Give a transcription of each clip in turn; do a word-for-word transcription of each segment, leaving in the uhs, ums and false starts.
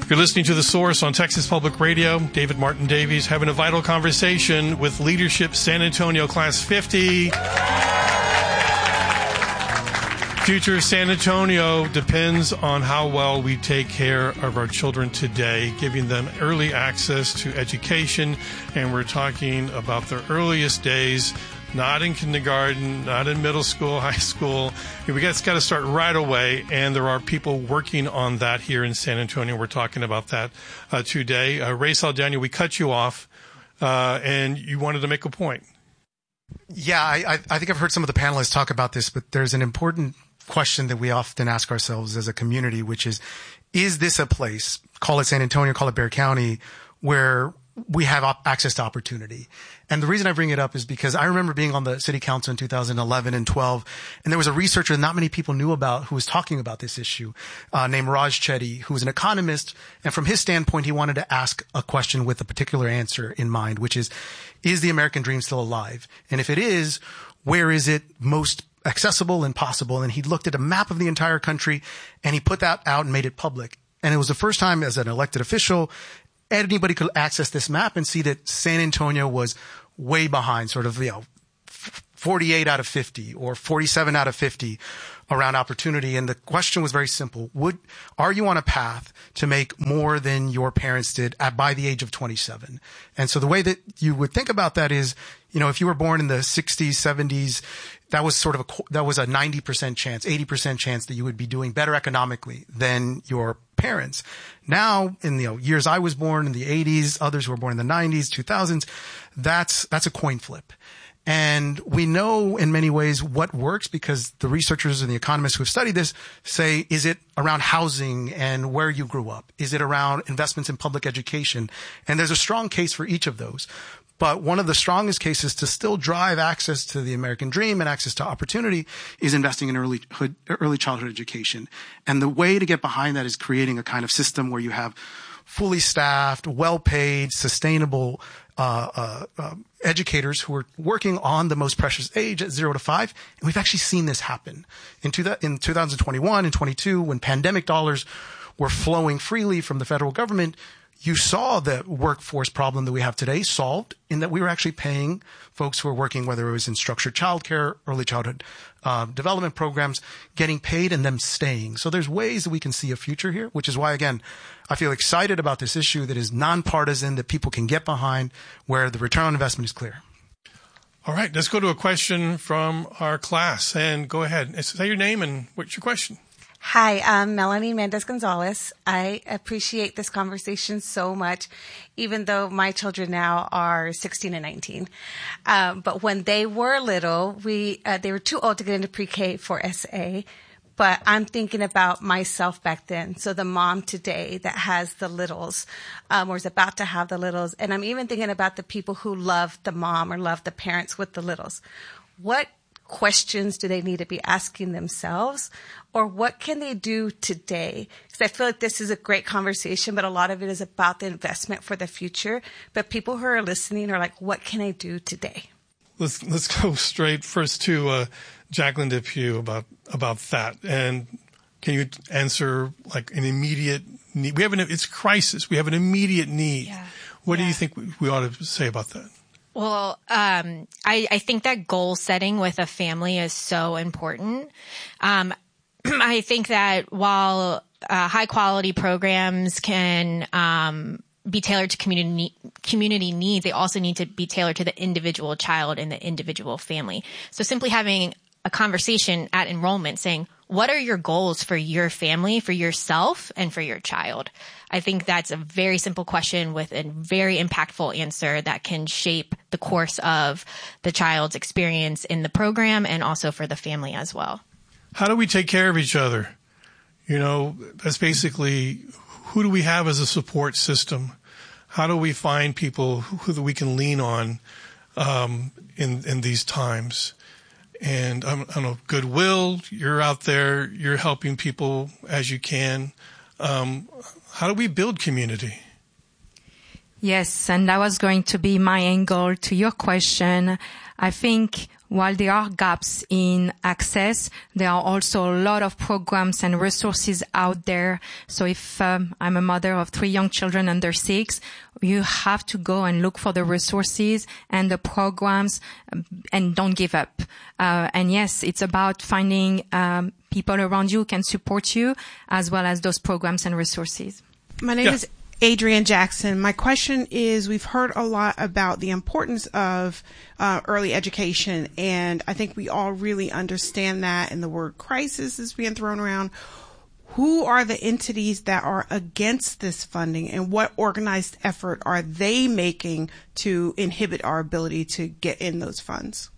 You're listening to The Source on Texas Public Radio. David Martin Davies having a vital conversation with Leadership San Antonio Class fifty. Future San Antonio depends on how well we take care of our children today, giving them early access to education. And we're talking about their earliest days, not in kindergarten, not in middle school, high school. We got to start right away, and there are people working on that here in San Antonio. We're talking about that uh, today. Uh, Ray Saldana, we cut you off, uh, and you wanted to make a point. Yeah, I, I think I've heard some of the panelists talk about this, but there's an important question that we often ask ourselves as a community, which is, is this a place, call it San Antonio, call it Bexar County, where we have op- access to opportunity? And the reason I bring it up is because I remember being on the city council in two thousand eleven and twelve, and there was a researcher that not many people knew about who was talking about this issue, uh, named Raj Chetty, who was an economist. And from his standpoint, he wanted to ask a question with a particular answer in mind, which is, is the American dream still alive? And if it is, where is it most accessible and possible? And he looked at a map of the entire country, and he put that out and made it public. And it was the first time as an elected official anybody could access this map and see that San Antonio was way behind, sort of, you know, forty-eight out of fifty or forty-seven out of fifty around opportunity. And the question was very simple. Would, are you on a path to make more than your parents did at, by the age of twenty-seven? And so the way that you would think about that is, you know, if you were born in the sixties, seventies, that was sort of a, that was a ninety percent chance, eighty percent chance that you would be doing better economically than your parents. Now, in the you know, years I was born in the eighties, others who were born in the nineties, two thousands, that's, that's a coin flip. And we know in many ways what works because the researchers and the economists who have studied this say, is it around housing and where you grew up? Is it around investments in public education? And there's a strong case for each of those. But one of the strongest cases to still drive access to the American dream and access to opportunity is investing in early early childhood education. And the way to get behind that is creating a kind of system where you have fully staffed, well-paid, sustainable uh, uh, uh, educators who are working on the most precious age at zero to five. And we've actually seen this happen. In, two, in two thousand twenty-one and twenty-two, when pandemic dollars were flowing freely from the federal government, you saw the workforce problem that we have today solved in that we were actually paying folks who were working, whether it was in structured childcare, early childhood uh, development programs, getting paid and them staying. So there's ways that we can see a future here, which is why, again, I feel excited about this issue that is nonpartisan, that people can get behind, where the return on investment is clear. All right, let's go to a question from our class. And go ahead. Say your name and what's your question? Hi, I'm Melanie Mendez-Gonzalez. I appreciate this conversation so much, even though my children now are sixteen and nineteen. Um, but when they were little, we uh, they were too old to get into pre-K for S A. But I'm thinking about myself back then. So the mom today that has the littles, um, or is about to have the littles. And I'm even thinking about the people who love the mom or love the parents with the littles. What questions do they need to be asking themselves, or what can they do today? Because I feel like this is a great conversation, but a lot of it is about the investment for the future. But people who are listening are like, what can I do today? Let's let's go straight first to uh, Jacqueline Depew about about that. And can you answer like an immediate need? We have an it's crisis. We have an immediate need. Yeah. What yeah. do you think we, we ought to say about that? Well, um, I, I think that goal setting with a family is so important. Um, I think that while uh, high quality programs can um, be tailored to community community needs, they also need to be tailored to the individual child and the individual family. So simply having a conversation at enrollment saying, what are your goals for your family, for yourself, and for your child? I think that's a very simple question with a very impactful answer that can shape the course of the child's experience in the program and also for the family as well. How do we take care of each other? You know, that's basically, who do we have as a support system? How do we find people who, who we can lean on um, in, in these times? And I don't know, Goodwill, you're out there, you're helping people as you can. Um, how do we build community? Yes, and that was going to be my angle to your question. I think while there are gaps in access, there are also a lot of programs and resources out there. So if um, I'm a mother of three young children under six, you have to go and look for the resources and the programs, um, and don't give up. Uh, and yes, it's about finding um, people around you who can support you, as well as those programs and resources. My name Yeah. is Adrienne Jackson. My question is, we've heard a lot about the importance of uh, early education, and I think we all really understand that, and the word crisis is being thrown around. Who are the entities that are against this funding, and what organized effort are they making to inhibit our ability to get in those funds?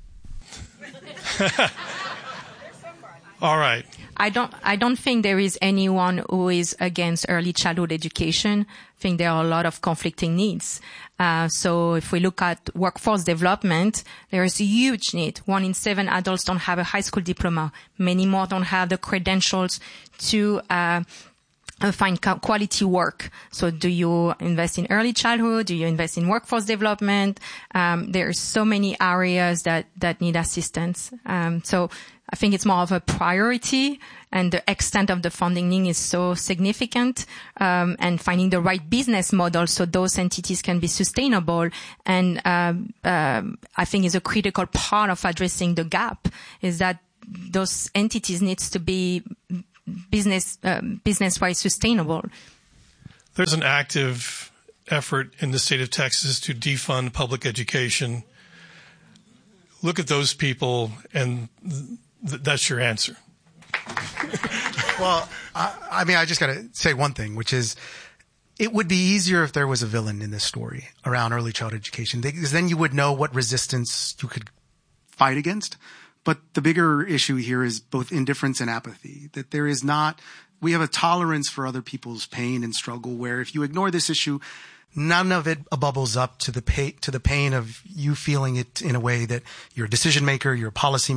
All right. I don't, I don't think there is anyone who is against early childhood education. I think there are a lot of conflicting needs. Uh, so if we look at workforce development, there is a huge need. One in seven adults don't have a high school diploma. Many more don't have the credentials to, uh, Uh, find quality work. So do you invest in early childhood? Do you invest in workforce development? Um, there are so many areas that, that need assistance. Um, so I think it's more of a priority, and the extent of the funding need is so significant, um, and finding the right business model so those entities can be sustainable. And, um, um, I think is a critical part of addressing the gap, is that those entities needs to be business um, business-wise sustainable. There's an active effort in the state of Texas to defund public education. Look at those people, and th- that's your answer. Well, I, I mean, I just got to say one thing, which is it would be easier if there was a villain in this story around early childhood education, because then you would know what resistance you could fight against. But the bigger issue here is both indifference and apathy, that there is not, we have a tolerance for other people's pain and struggle, where if you ignore this issue, none of it bubbles up to the pain, to the pain of you feeling it in a way that you're a decision maker, you're a policy